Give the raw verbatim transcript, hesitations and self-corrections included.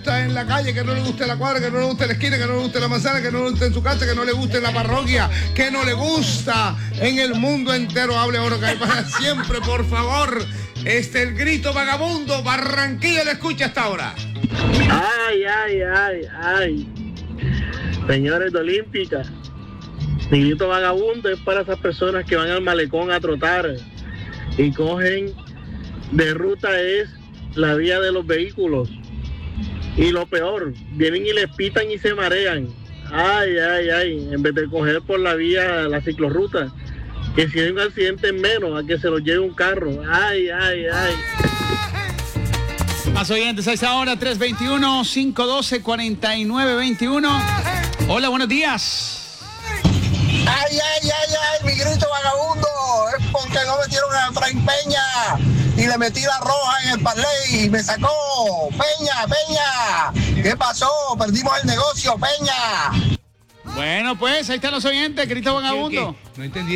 Está en la calle, que no le guste la cuadra, que no le guste la esquina, que no le guste la manzana, que no le guste en su casa, que no le guste en la parroquia, que no le gusta en el mundo entero. Hable oro que hay para siempre, por favor. Este el grito vagabundo. Barranquilla lo escucha hasta ahora. Ay, ay, ay, ay. Señores de Olímpica, mi grito vagabundo es para esas personas que van al malecón a trotar y cogen de ruta es la vía de los vehículos. Y lo peor, vienen y les pitan y se marean. Ay, ay, ay, en vez de coger por la vía, la ciclorruta, que si hay un accidente menos a que se los lleve un carro. Ay, ay, ay. Más oyentes a esa hora, tres veintiuno, cinco doce, cuarenta y nueve veintiuno. Hola, buenos días. Ay, ay, ay, ay, mi grito vagabundo es porque no metieron a Efraín Peña y le metí la roja en el parlay y me sacó. Peña, Peña, ¿qué pasó? Perdimos el negocio, Peña. Bueno, pues ahí están los oyentes, grito vagabundo. No entendí.